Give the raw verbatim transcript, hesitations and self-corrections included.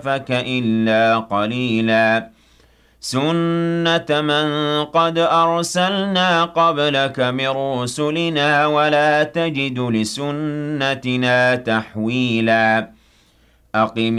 خَافَكَ إِلَّا قَلِيلًا سُنَّةَ مَن قَدْ أَرْسَلْنَا قَبْلَكَ مِن رُّسُلِنَا وَلَا تَجِدُ لِسُنَّتِنَا تَحْوِيلًا أَقِمِ